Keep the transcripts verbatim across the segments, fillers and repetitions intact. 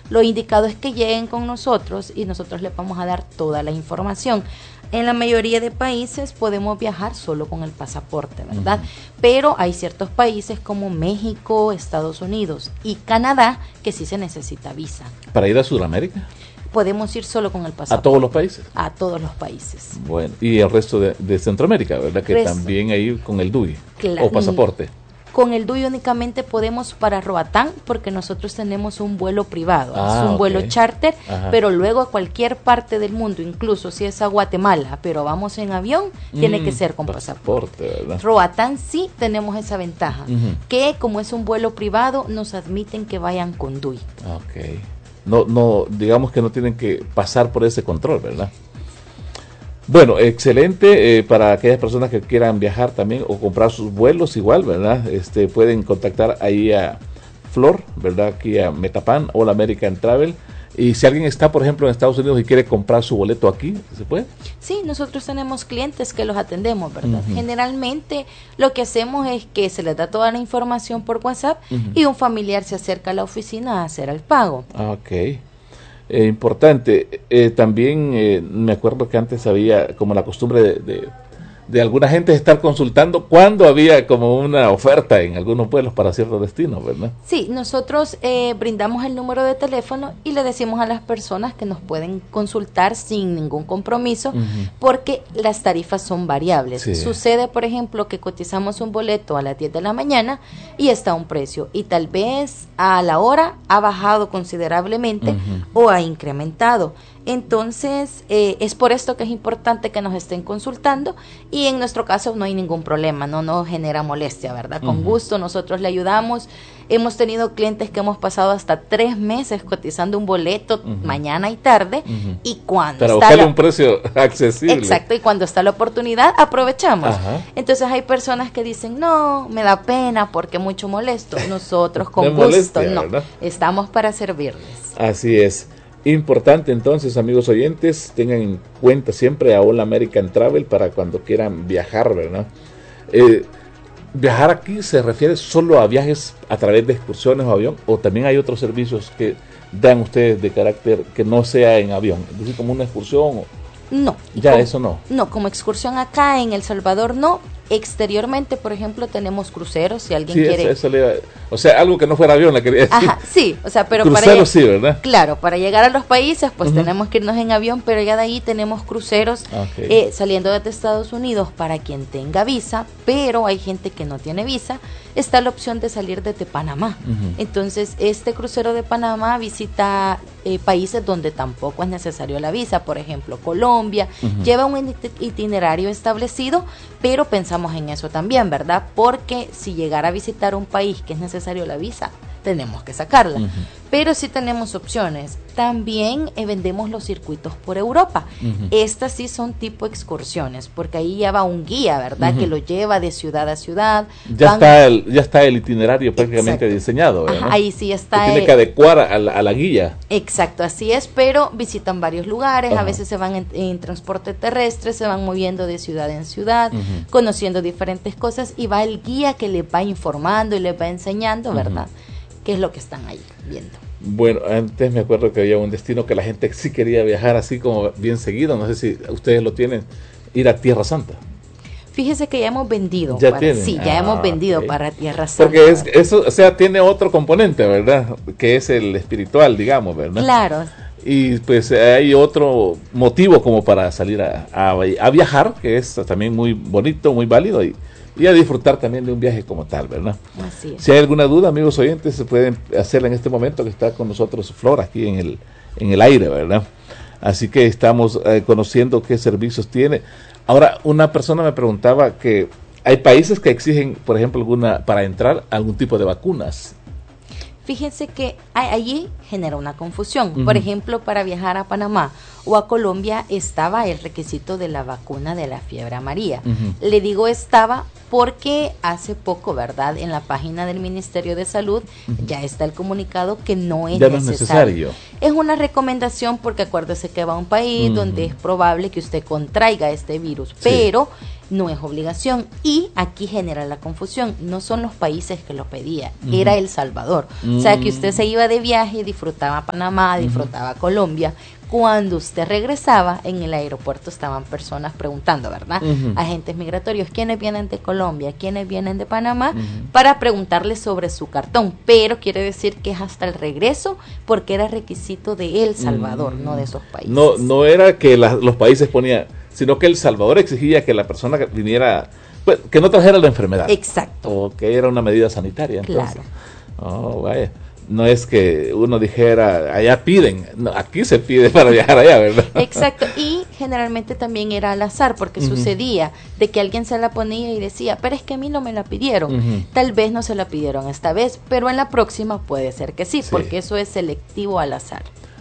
Lo indicado es que lleguen con nosotros y nosotros les vamos a dar toda la información. En la mayoría de países podemos viajar solo con el pasaporte, ¿verdad? Uh-huh. Pero hay ciertos países como México, Estados Unidos y Canadá que sí se necesita visa. ¿Para ir a Sudamérica? Podemos ir solo con el pasaporte. ¿A todos los países? A todos los países. Bueno, y el resto de, de Centroamérica, ¿verdad? Que resto. También ahí con el D U I, claro, o pasaporte. Con el D U I únicamente podemos para Roatán, porque nosotros tenemos un vuelo privado, ah, es un okay. vuelo charter, Ajá. pero luego a cualquier parte del mundo, incluso si es a Guatemala, pero vamos en avión, mm, tiene que ser con pasaporte. pasaporte ¿verdad? Roatán sí tenemos esa ventaja, uh-huh. que como es un vuelo privado, nos admiten que vayan con D U I. Ok. No, no, digamos que no tienen que pasar por ese control, ¿verdad? Bueno, excelente, eh, para aquellas personas que quieran viajar también o comprar sus vuelos igual, ¿verdad? Este, pueden contactar ahí a Flor, ¿verdad? Aquí a Metapan, All American Travel. Y si alguien está, por ejemplo, en Estados Unidos y quiere comprar su boleto aquí, ¿se puede? Sí, nosotros tenemos clientes que los atendemos, ¿verdad? Uh-huh. Generalmente lo que hacemos es que se les da toda la información por WhatsApp uh-huh. y un familiar se acerca a la oficina a hacer el pago. Ah, ok. Eh, importante, eh, también eh, me acuerdo que antes había como la costumbre de, de, de alguna gente estar consultando cuando había como una oferta en algunos vuelos para ciertos destinos, ¿verdad? Sí, nosotros eh, brindamos el número de teléfono y le decimos a las personas que nos pueden consultar sin ningún compromiso, uh-huh. porque las tarifas son variables. Sí. Sucede, por ejemplo, que cotizamos un boleto a las diez de la mañana y está a un precio y tal vez a la hora ha bajado considerablemente uh-huh. o ha incrementado. Entonces, eh, es por esto que es importante que nos estén consultando y en nuestro caso no hay ningún problema, no nos genera molestia, ¿verdad? Con uh-huh. gusto nosotros le ayudamos. Hemos tenido clientes que hemos pasado hasta tres meses cotizando un boleto uh-huh. mañana y tarde uh-huh. y cuando para está buscarle la... un precio accesible. Exacto, y cuando está la oportunidad aprovechamos. Uh-huh. Entonces hay personas que dicen, no, me da pena porque mucho molesto. Nosotros con gusto, molestia, no, ¿verdad? Estamos para servirles. Así es. Importante entonces, amigos oyentes, tengan en cuenta siempre a All American Travel para cuando quieran viajar, ¿verdad? Eh, viajar aquí se refiere solo a viajes a través de excursiones o avión, o también hay otros servicios que dan ustedes de carácter que no sea en avión, es decir, como una excursión. No. Ya como, eso no. No, como excursión acá en El Salvador no. Exteriormente, por ejemplo, tenemos cruceros, si alguien sí, quiere... Eso, eso le, o sea, algo que no fuera avión, la quería decir. Ajá, sí, o sea, pero cruceros para... sí, ¿verdad? Claro, para llegar a los países, pues uh-huh. tenemos que irnos en avión, pero ya de ahí tenemos cruceros okay. eh, saliendo desde Estados Unidos para quien tenga visa, pero hay gente que no tiene visa, está la opción de salir desde Panamá. Uh-huh. Entonces, este crucero de Panamá visita eh, países donde tampoco es necesario la visa, por ejemplo, Colombia, uh-huh. lleva un itinerario establecido, pero pensamos en eso también, ¿verdad? Porque si llegara a visitar un país que es necesario la visa, tenemos que sacarla. Uh-huh. Pero sí tenemos opciones. También eh, vendemos los circuitos por Europa. Uh-huh. Estas sí son tipo excursiones, porque ahí ya va un guía, ¿verdad? Uh-huh. Que lo lleva de ciudad a ciudad. Ya, Van... está, el, ya está el itinerario prácticamente Exacto. diseñado, ¿verdad? Ajá, ahí sí está. Que tiene que adecuar a la, a la guía. Exacto, así es, pero visitan varios lugares, uh-huh. a veces se van en, en transporte terrestre, se van moviendo de ciudad en ciudad, uh-huh. conociendo diferentes cosas, y va el guía que les va informando y les va enseñando, ¿verdad? Uh-huh. Qué es lo que están ahí viendo. Bueno, antes me acuerdo que había un destino que la gente sí quería viajar así como bien seguido, no sé si ustedes lo tienen, ir a Tierra Santa. Fíjese que ya hemos vendido. ¿Ya para, tienen? Sí, ya ah, hemos vendido okay. para Tierra Santa. Porque es, eso, o sea, tiene otro componente, ¿verdad? Que es el espiritual, digamos, ¿verdad? Claro. Y pues hay otro motivo como para salir a, a, a viajar, que es también muy bonito, muy válido, y y a disfrutar también de un viaje como tal, ¿verdad? Así es. Si hay alguna duda, amigos oyentes, se pueden hacerla en este momento que está con nosotros Flor aquí en el, en el aire, ¿verdad? Así que estamos eh, conociendo qué servicios tiene. Ahora, una persona me preguntaba que hay países que exigen, por ejemplo, alguna para entrar algún tipo de vacunas. Fíjense que allí genera una confusión. Uh-huh. Por ejemplo, para viajar a Panamá o a Colombia estaba el requisito de la vacuna de la fiebre amarilla. Uh-huh. Le digo estaba porque hace poco, ¿verdad? En la página del Ministerio de Salud uh-huh. ya está el comunicado que no es, ya no necesario. es necesario. Es una recomendación porque acuérdese que va a un país uh-huh. donde es probable que usted contraiga este virus, sí. pero no es obligación. Y aquí genera la confusión, no son los países que lo pedían, uh-huh. era El Salvador. Uh-huh. O sea, que usted se iba de viaje, disfrutaba Panamá, disfrutaba uh-huh. Colombia. Cuando usted regresaba, en el aeropuerto estaban personas preguntando, ¿verdad? Uh-huh. Agentes migratorios, ¿quiénes vienen de Colombia? ¿Quiénes vienen de Panamá? Uh-huh. Para preguntarles sobre su cartón. Pero quiere decir que es hasta el regreso, porque era requisito de El Salvador, uh-huh. no de esos países. No, no era que la, los países ponían, sino que El Salvador exigía que la persona que viniera, pues, que no trajera la enfermedad. Exacto. O que era una medida sanitaria. Entonces. Claro. Oh, vaya. No es que uno dijera, allá piden, no, aquí se pide para viajar allá, ¿verdad? Exacto, y generalmente también era al azar, porque uh-huh. sucedía de que alguien se la ponía y decía, pero es que a mí no me la pidieron. Uh-huh. Tal vez no se la pidieron esta vez, pero en la próxima puede ser que sí, sí, porque eso es selectivo al azar.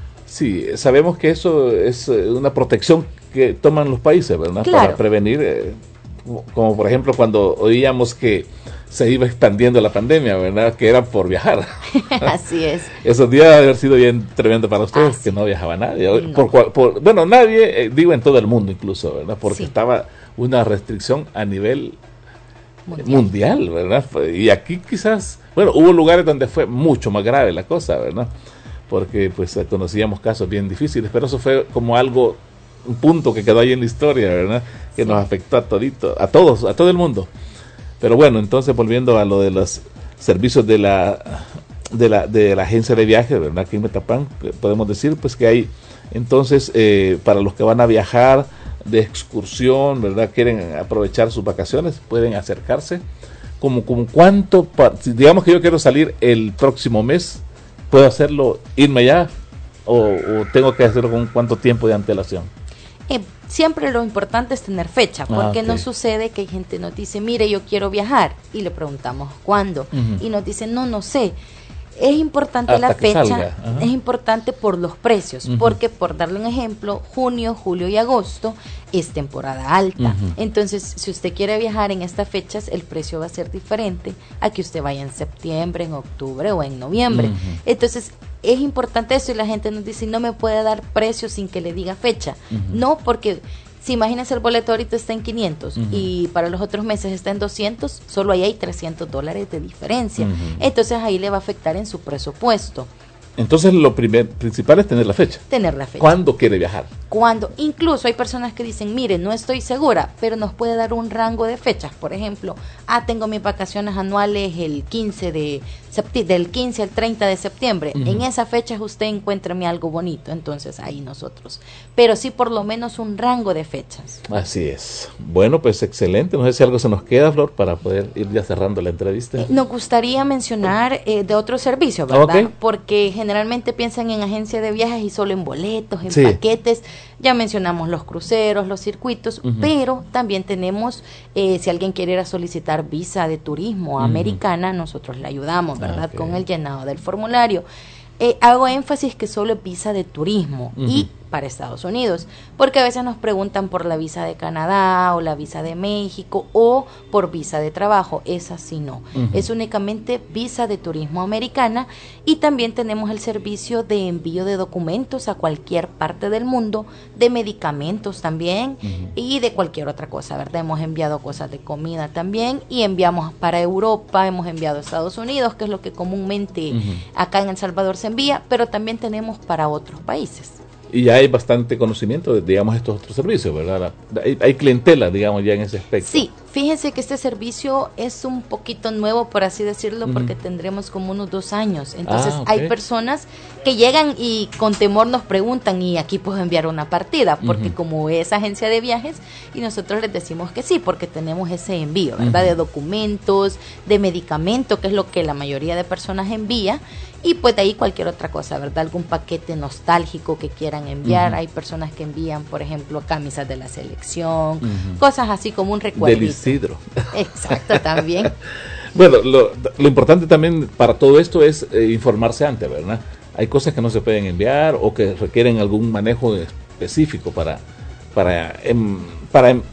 Sí, sabemos que eso es una protección que toman los países, ¿verdad? Claro. Para prevenir, eh, como por ejemplo cuando oíamos que se iba expandiendo la pandemia, ¿verdad? Que era por viajar. Así es. Esos días debe haber sido bien tremendo para ustedes, ah, que sí. no viajaba nadie. No. Por, por, bueno, nadie, eh, digo en todo el mundo incluso, ¿verdad? Porque sí. estaba una restricción a nivel mundial. mundial, ¿verdad? Y aquí quizás, bueno, hubo lugares donde fue mucho más grave la cosa, ¿verdad? Porque pues conocíamos casos bien difíciles, pero eso fue como algo, un punto que quedó ahí en la historia, ¿verdad? Que sí. nos afectó a todito, a todos, a todo el mundo. Pero bueno, entonces volviendo a lo de los servicios de la de la de la agencia de viajes, ¿verdad? Aquí en Metapán podemos decir pues que hay entonces eh, para los que van a viajar de excursión, ¿verdad? Quieren aprovechar sus vacaciones, pueden acercarse. Como como cuánto, digamos que yo quiero salir el próximo mes, ¿puedo hacerlo, irme ya o, o tengo que hacerlo con cuánto tiempo de antelación? Eh, siempre lo importante es tener fecha, porque ah, okay. no sucede que hay gente nos dice, mire, yo quiero viajar, y le preguntamos cuándo, uh-huh. y nos dicen, no, no sé. Es importante Hasta la fecha, uh-huh. es importante por los precios, uh-huh. porque por darle un ejemplo, junio, julio y agosto es temporada alta. Uh-huh. Entonces, si usted quiere viajar en estas fechas, el precio va a ser diferente a que usted vaya en septiembre, en octubre o en noviembre. Uh-huh. Entonces, es importante eso y la gente nos dice, no me puede dar precio sin que le diga fecha. Uh-huh. No, porque si imagínense el boleto ahorita está en quinientos uh-huh. y para los otros meses está en doscientos, solo ahí hay trescientos dólares de diferencia. Uh-huh. Entonces ahí le va a afectar en su presupuesto. Entonces lo primer, principal es tener la fecha. Tener la fecha. ¿Cuándo quiere viajar? Cuando, incluso hay personas que dicen, mire, no estoy segura, pero nos puede dar un rango de fechas. Por ejemplo, ah, tengo mis vacaciones anuales el quince de septiembre, del quince al treinta de septiembre. Uh-huh. En esas fechas usted encuéntreme algo bonito, entonces ahí nosotros. Pero sí por lo menos un rango de fechas. Así es. Bueno, pues excelente. No sé si algo se nos queda, Flor, para poder ir ya cerrando la entrevista. Eh, nos gustaría mencionar eh, de otro servicio, ¿verdad? Okay. Porque generalmente piensan en agencia de viajes y solo en boletos, en sí. paquetes. Ya mencionamos los cruceros, los circuitos, uh-huh. pero también tenemos, eh, si alguien quiere ir a solicitar visa de turismo uh-huh. americana, nosotros le ayudamos, ¿verdad? Okay. Con el llenado del formulario. Eh, hago énfasis que solo es visa de turismo uh-huh. y para Estados Unidos, porque a veces nos preguntan por la visa de Canadá o la visa de México o por visa de trabajo. Esa sí no, uh-huh. es únicamente visa de turismo americana. Y también tenemos el servicio de envío de documentos a cualquier parte del mundo, de medicamentos también uh-huh. y de cualquier otra cosa, ¿verdad? Hemos enviado cosas de comida también y enviamos para Europa, hemos enviado a Estados Unidos, que es lo que comúnmente uh-huh. acá en El Salvador se envía, pero también tenemos para otros países. Y ya hay bastante conocimiento de, digamos, estos otros servicios, ¿verdad? Hay, hay clientela, digamos, ya en ese aspecto. Sí, fíjense que este servicio es un poquito nuevo, por así decirlo, uh-huh. porque tendremos como unos dos años. Entonces, ah, okay. hay personas que llegan y con temor nos preguntan, ¿y aquí puedo enviar una partida? Porque uh-huh. como es agencia de viajes, y nosotros les decimos que sí, porque tenemos ese envío, ¿verdad? Uh-huh. De documentos, de medicamento, que es lo que la mayoría de personas envía. Y pues de ahí cualquier otra cosa, ¿verdad? Algún paquete nostálgico que quieran enviar. Uh-huh. Hay personas que envían, por ejemplo, camisas de la selección, uh-huh. cosas así como un recuerdo. Del Isidro. Exacto, también. Bueno, lo, lo importante también para todo esto es eh, informarse antes, ¿verdad? Hay cosas que no se pueden enviar o que requieren algún manejo específico para, para, em, para em,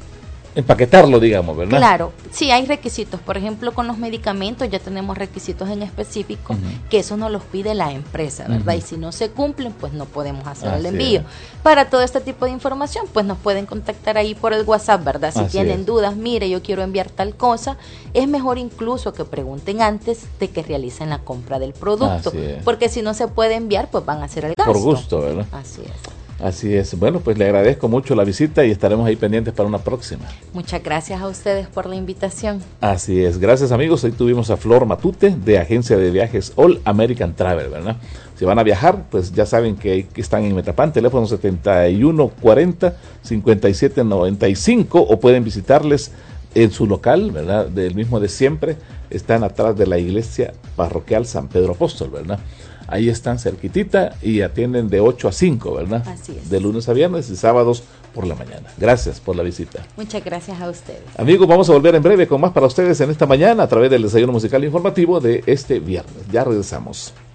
empaquetarlo, digamos, ¿verdad? Claro, sí hay requisitos. Por ejemplo, con los medicamentos ya tenemos requisitos en específico, uh-huh. que eso nos los pide la empresa, ¿verdad? Uh-huh. Y si no se cumplen, pues no podemos hacer Así el envío. Es. Para todo este tipo de información, pues nos pueden contactar ahí por el WhatsApp, ¿verdad? Si Así tienen es. dudas, mire, yo quiero enviar tal cosa, es mejor incluso que pregunten antes de que realicen la compra del producto, porque si no se puede enviar, pues van a hacer el gasto. Por gusto, ¿verdad? Así es. Así es. Bueno, pues le agradezco mucho la visita y estaremos ahí pendientes para una próxima. Muchas gracias a ustedes por la invitación. Así es. Gracias, amigos. Hoy tuvimos a Flor Matute, de Agencia de Viajes All American Travel, ¿verdad? Si van a viajar, pues ya saben que, que están en Metapán, teléfono setenta y uno cuarenta, cincuenta y siete noventa y cinco, o pueden visitarles en su local, ¿verdad? Del mismo de siempre. Están atrás de la iglesia parroquial San Pedro Apóstol, ¿verdad? Ahí están cerquitita y atienden de ocho a cinco, ¿verdad? Así es. De lunes a viernes y sábados por la mañana. Gracias por la visita. Muchas gracias a ustedes. Amigos, vamos a volver en breve con más para ustedes en esta mañana a través del desayuno musical informativo de este viernes. Ya regresamos.